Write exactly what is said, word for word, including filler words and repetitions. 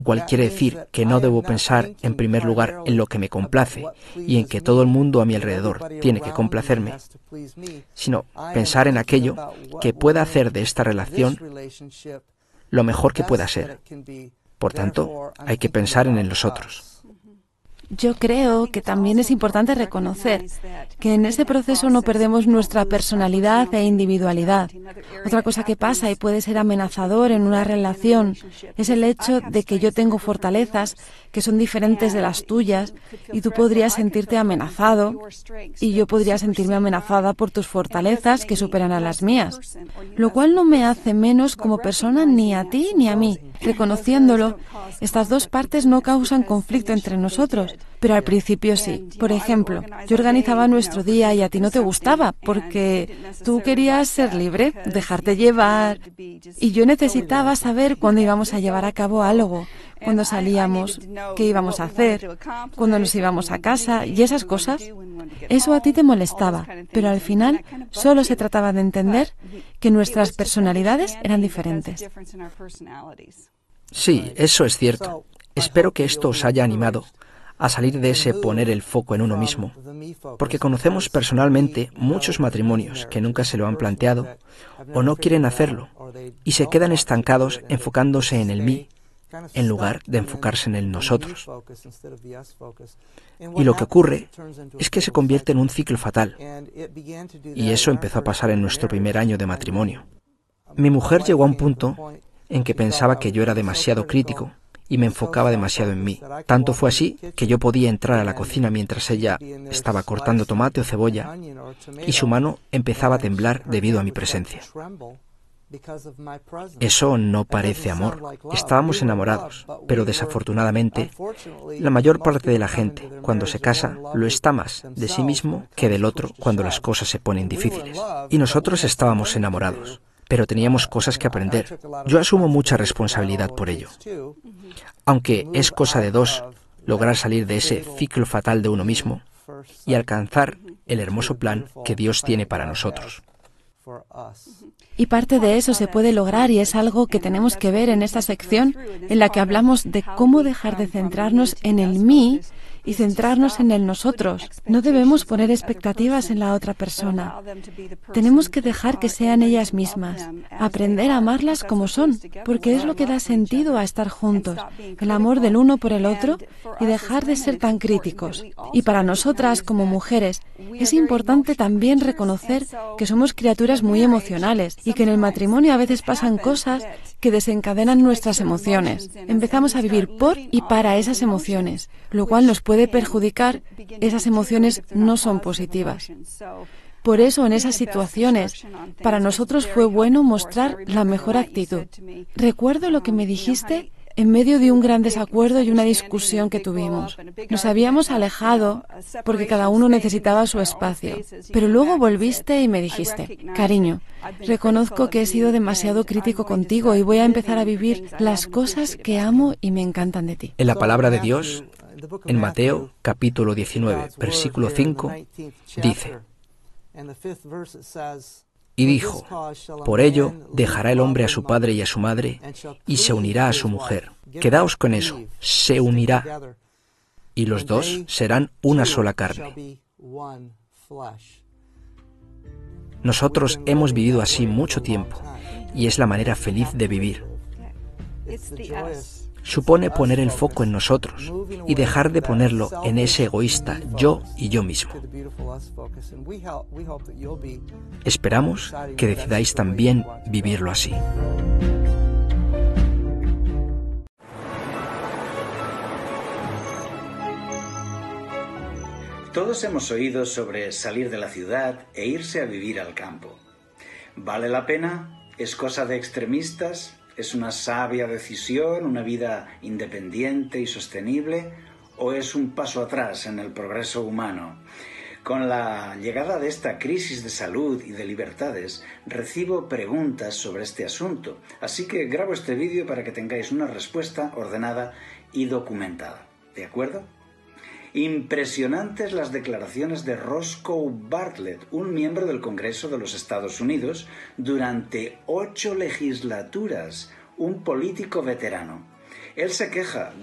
cual quiere decir que no debo pensar en primer lugar en lo que me complace y en que todo el mundo a mi alrededor tiene que complacerme, sino pensar en aquello que pueda hacer de esta relación lo mejor que pueda ser. Por tanto, hay que pensar en los otros. Yo creo que también es importante reconocer que en ese proceso no perdemos nuestra personalidad e individualidad. Otra cosa que pasa y puede ser amenazador en una relación es el hecho de que yo tengo fortalezas que son diferentes de las tuyas y tú podrías sentirte amenazado y yo podría sentirme amenazada por tus fortalezas que superan a las mías, lo cual no me hace menos como persona ni a ti ni a mí. Reconociéndolo, estas dos partes no causan conflicto entre nosotros, pero al principio sí. Por ejemplo, yo organizaba nuestro día y a ti no te gustaba porque tú querías ser libre, dejarte llevar, y yo necesitaba saber cuándo íbamos a llevar a cabo algo, cuándo salíamos, qué íbamos a hacer, cuándo nos íbamos a casa y esas cosas. Eso a ti te molestaba, pero al final solo se trataba de entender que nuestras personalidades eran diferentes. Sí, eso es cierto. Espero que esto os haya animado a salir de ese poner el foco en uno mismo, porque conocemos personalmente muchos matrimonios que nunca se lo han planteado o no quieren hacerlo y se quedan estancados enfocándose en el mí en lugar de enfocarse en el nosotros. Y lo que ocurre es que se convierte en un ciclo fatal, y eso empezó a pasar en nuestro primer año de matrimonio. Mi mujer llegó a un punto en que pensaba que yo era demasiado crítico y me enfocaba demasiado en mí. Tanto fue así que yo podía entrar a la cocina mientras ella estaba cortando tomate o cebolla y su mano empezaba a temblar debido a mi presencia. Eso no parece amor. Estábamos enamorados, pero desafortunadamente, la mayor parte de la gente, cuando se casa, lo está más de sí mismo que del otro cuando las cosas se ponen difíciles. Y nosotros estábamos enamorados, pero teníamos cosas que aprender. Yo asumo mucha responsabilidad por ello. Aunque es cosa de dos lograr salir de ese ciclo fatal de uno mismo y alcanzar el hermoso plan que Dios tiene para nosotros. Y parte de eso se puede lograr y es algo que tenemos que ver en esta sección en la que hablamos de cómo dejar de centrarnos en el mí y centrarnos en el nosotros. No debemos poner expectativas en la otra persona. Tenemos que dejar que sean ellas mismas, aprender a amarlas como son, porque es lo que da sentido a estar juntos, el amor del uno por el otro y dejar de ser tan críticos. Y para nosotras como mujeres es importante también reconocer que somos criaturas muy emocionales y que en el matrimonio a veces pasan cosas que desencadenan nuestras emociones. Empezamos a vivir por y para esas emociones, lo cual nos puede perjudicar. Esas emociones no son positivas. Por eso, en esas situaciones, para nosotros fue bueno mostrar la mejor actitud. Recuerdo lo que me dijiste en medio de un gran desacuerdo y una discusión que tuvimos. Nos habíamos alejado porque cada uno necesitaba su espacio. Pero luego volviste y me dijiste: cariño, reconozco que he sido demasiado crítico contigo y voy a empezar a vivir las cosas que amo y me encantan de ti. En la palabra de Dios, en Mateo capítulo diecinueve, versículo cinco, dice: y dijo, por ello dejará el hombre a su padre y a su madre, y se unirá a su mujer. Quedaos con eso, se unirá, y los dos serán una sola carne. Nosotros hemos vivido así mucho tiempo, y es la manera feliz de vivir. Supone poner el foco en nosotros y dejar de ponerlo en ese egoísta yo y yo mismo. Esperamos que decidáis también vivirlo así. Todos hemos oído sobre salir de la ciudad e irse a vivir al campo. ¿Vale la pena? ¿Es cosa de extremistas? ¿Es una sabia decisión, una vida independiente y sostenible? ¿O es un paso atrás en el progreso humano? Con la llegada de esta crisis de salud y de libertades, recibo preguntas sobre este asunto, así que grabo este vídeo para que tengáis una respuesta ordenada y documentada. ¿De acuerdo? Impresionantes las declaraciones de Roscoe Bartlett, un miembro del Congreso de los Estados Unidos, durante ocho legislaturas, un político veterano. Él se queja